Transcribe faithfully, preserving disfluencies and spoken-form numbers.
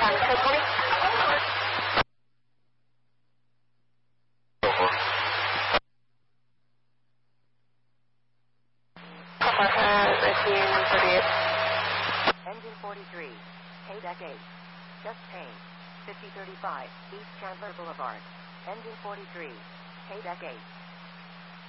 ten twenty. Engine forty-three, K-Deck eight. Just change. fifty thirty-five, East Chandler Boulevard. Engine forty-three, K-Deck eight.